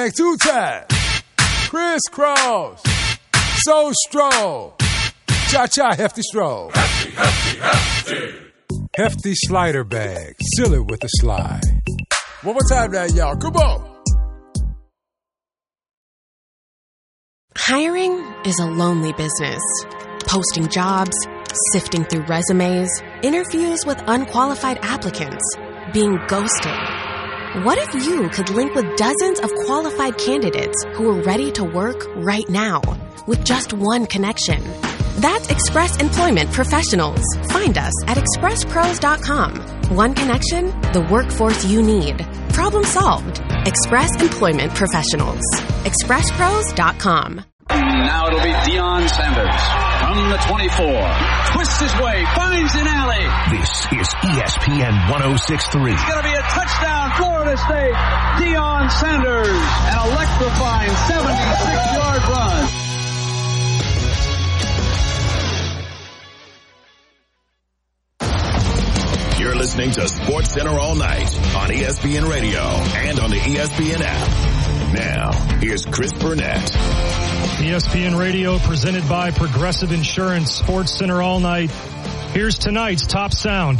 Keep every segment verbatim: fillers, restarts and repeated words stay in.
Two tap, crisscross, so stroll, cha-cha hefty stroll. Hefty, hefty, hefty. Hefty slider bag, seal it with a slide. One more time now, y'all, come on. Hiring is a lonely business. Posting jobs, sifting through resumes, interviews with unqualified applicants, being ghosted. What if you could link with dozens of qualified candidates who are ready to work right now with just one connection? That's Express Employment Professionals. Find us at express pros dot com. One connection, the workforce you need. Problem solved. Express Employment Professionals. express pros dot com. Now it'll be Deion Sanders from the twenty-four. Twists his way, finds an alley. This is E S P N one oh six point three. It's going to be a touchdown, Florida State. Deion Sanders, an electrifying seventy-six-yard run. You're listening to Sports Center all night on E S P N Radio and on the E S P N app. Now, here's Chris Burnett. E S P N Radio presented by Progressive Insurance. Sports Center all night. Here's tonight's top sound.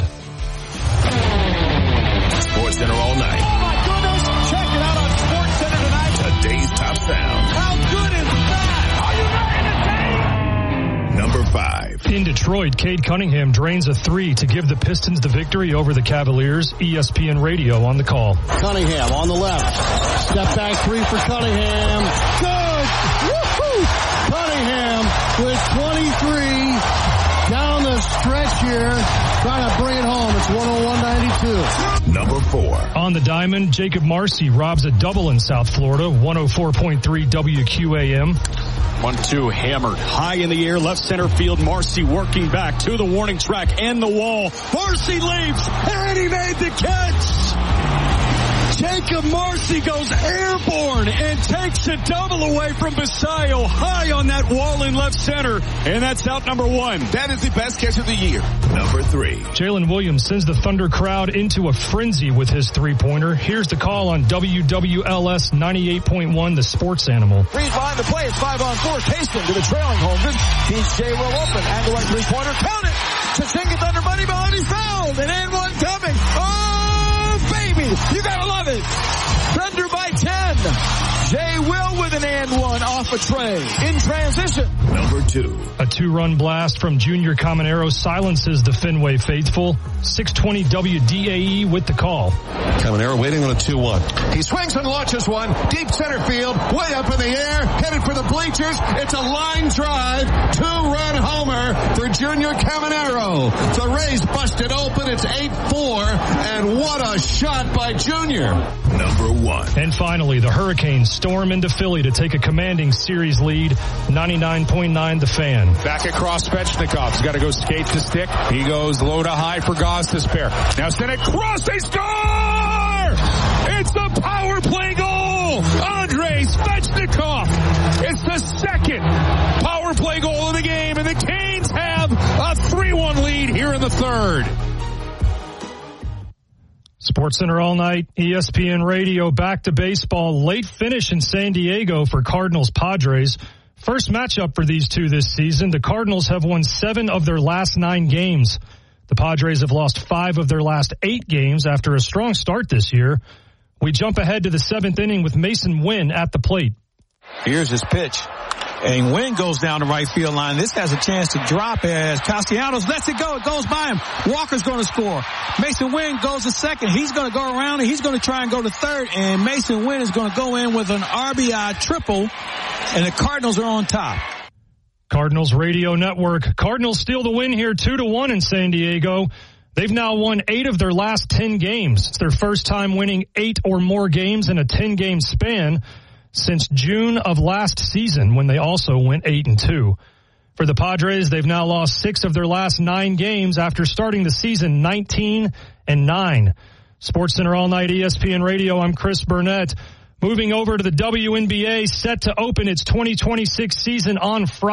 Sports Center all night. Oh my goodness! Check it out on Sports Center tonight. Today's top sound. How good is that? Are you ready to take? Number five. In Detroit, Cade Cunningham drains a three to give the Pistons the victory over the Cavaliers. E S P N Radio on the call. Cunningham on the left. Step back three for Cunningham. Good! Woo-hoo! Cunningham with twenty-three down the stretch here. Trying to bring it home. It's one oh one ninety-two. Number four. On the diamond, Jacob Marcy robs a double in South Florida. one oh four point three W Q A M. one two hammered high in the air, left center field. Marcy working back to the warning track and the wall. Marcy leaps, and he made the catch. Jacob Marcy goes airborne and takes a double away from Basayo, high on that wall in left center, and that's out number one. That is the best catch of the year. Number three. Jalen Williams sends the Thunder crowd into a frenzy with his three-pointer. Here's the call on W W L S ninety-eight point one, the sports animal. Reed behind the play. It's five on four. Haston to the trailing Holmgren. He's J. Will open. Angle right three-pointer. Count it. Chachinga Thunder money behind. He's fouled. And and one coming. Oh, baby. You gotta love it. Thunder by ten. Jay Will with an and one off a tray. In transition. Number two. A two-run blast from Junior Caminero silences the Fenway faithful. six twenty W D A E with the call. Caminero waiting on a two one. He swings and launches one. Deep center field. Way up in the air. Headed for the bleachers. It's a line drive. Two-run homer for Junior Caminero. The Rays busted open. It's eight four. And what a shot by Junior. Number one. And finally, the Hurricanes storm into Philly to take a commanding series lead. ninety-nine point nine The Fan. Back across Svechnikov. He's got to go skate to stick. He goes low to high for Gostisbehere. Now send it cross. They score! It's the power play goal! Andrei Svechnikov. It's the second power play goal of the game, and the Canes have a three one lead here in the third. Sports Center all night, E S P N Radio, back to baseball. Late finish in San Diego for Cardinals-Padres. First matchup for these two this season. The Cardinals have won seven of their last nine games. The Padres have lost five of their last eight games after a strong start this year. We jump ahead to the seventh inning with Mason Wynn at the plate. Here's his pitch. And Wynn goes down the right field line. This has a chance to drop as Castellanos lets it go. It goes by him. Walker's going to score. Mason Wynn goes to second. He's going to go around and he's going to try and go to third. And Mason Wynn is going to go in with an R B I triple. And the Cardinals are on top. Cardinals Radio Network. Cardinals steal the win here two to one in San Diego. They've now won eight of their last ten games. It's their first time winning eight or more games in a ten-game span since June of last season, when they also went eight and two. For the Padres, they've now lost six of their last nine games after starting the season nineteen and nine. Sports Center all night, E S P N Radio. I'm Chris Burnett. Moving over to the W N B A, set to open its twenty twenty-six season on Friday.